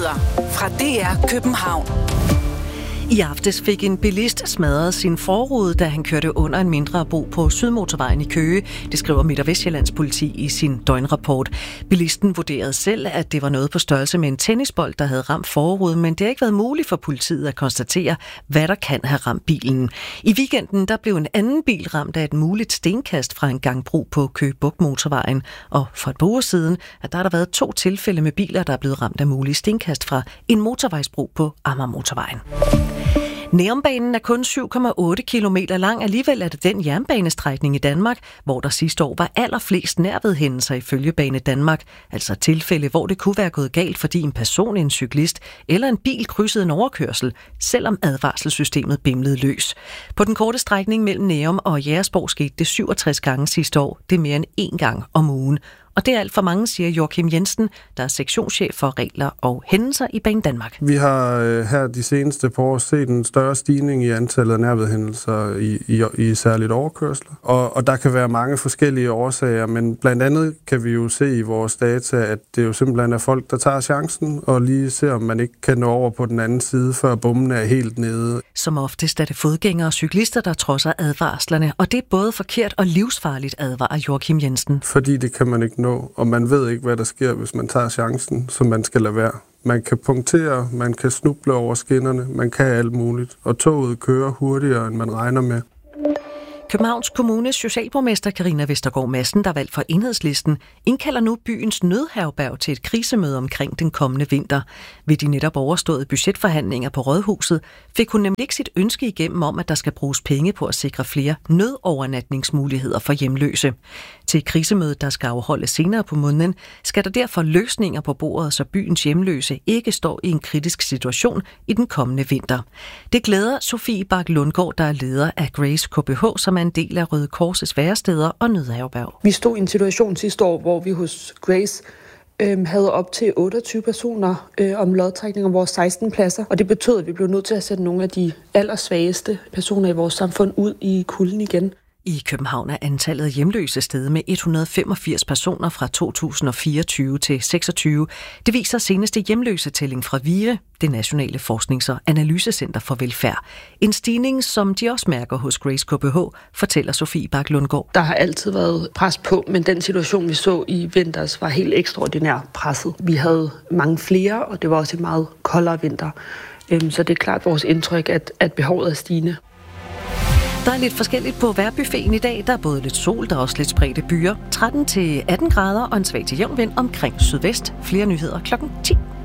nyheder fra DR København. I aftes fik en bilist smadret sin forrude, da han kørte under en mindre bro på Sydmotorvejen i Køge. Det skriver Midt- og Vestjyllands politi i sin døgnrapport. Bilisten vurderede selv, at det var noget på størrelse med en tennisbold, der havde ramt forruden, men det har ikke været muligt for politiet at konstatere, hvad der kan have ramt bilen. I weekenden der blev en anden bil ramt af et muligt stenkast fra en gangbro på Køge Bugt Motorvejen. Og for et par uger siden, at der har været 2 tilfælde med biler, der er blevet ramt af mulige stenkast fra en motorvejsbro på Amager Motorvejen. Nærumbanen er kun 7,8 kilometer lang. Alligevel er det den jernbanestrækning i Danmark, hvor der sidste år var allerflest nærvedhændelser ifølge Bane Danmark. Altså tilfælde, hvor det kunne være gået galt, fordi en person, en cyklist eller en bil krydsede en overkørsel, selvom advarselssystemet bimlede løs. På den korte strækning mellem Nærum og Jægersborg skete det 67 gange sidste år. Det er mere end 1 gang om ugen. Og det er alt for mange, siger Joachim Jensen, der er sektionschef for regler og hændelser i Bane Danmark. Vi har her de seneste par år set en større stigning i antallet af nærvedhændelser i særligt overkørsler. Og der kan være mange forskellige årsager, men blandt andet kan vi jo se i vores data, at det jo simpelthen er folk, der tager chancen og lige ser, om man ikke kan nå over på den anden side, før bommen er helt nede. Som oftest er det fodgængere og cyklister, der trodser advarslerne, og det er både forkert og livsfarligt, advarer Joachim Jensen. Fordi det kan man ikke nå, og man ved ikke, hvad der sker, hvis man tager chancen, så man skal lade være. Man kan punktere, man kan snuble over skinnerne, man kan alt muligt, og toget kører hurtigere, end man regner med. Københavns Kommunes socialborgmester Carina Vestergaard Madsen, der er valgt for Enhedslisten, indkalder nu byens nødherberg til et krisemøde omkring den kommende vinter. Ved de netop overståede budgetforhandlinger på Rådhuset fik hun nemlig ikke sit ønske igennem om, at der skal bruges penge på at sikre flere nødovernatningsmuligheder for hjemløse. Til krisemødet, der skal afholdes senere på måneden, skal der derfor løsninger på bordet, så byens hjemløse ikke står i en kritisk situation i den kommende vinter. Det glæder Sofie Bak Lundgaard, der er leder af Grace KBH, som er en del af Røde Korsets væresteder og nødherberg. Vi stod i en situation sidste år, hvor vi hos Grace havde op til 28 personer om lodtrækning om vores 16 pladser, og det betød, at vi blev nødt til at sætte nogle af de allersvageste personer i vores samfund ud i kulden igen. I København er antallet af hjemløse steget med 185 personer fra 2024 til 26. Det viser seneste hjemløsetælling fra VIVE, det Nationale Forsknings- og Analysecenter for Velfærd. En stigning, som de også mærker hos Grace KBH, fortæller Sofie Bak Lundgaard. Der har altid været pres på, men den situation, vi så i vinters, var helt ekstraordinært presset. Vi havde mange flere, og det var også en meget koldere vinter. Så det er klart vores indtryk, at behovet er stigende. Der er lidt forskelligt på vejrbuffeten i dag. Der er både lidt sol, der er også lidt spredte byer. 13-18 grader og en svag til jævn vind omkring sydvest. Flere nyheder klokken 10.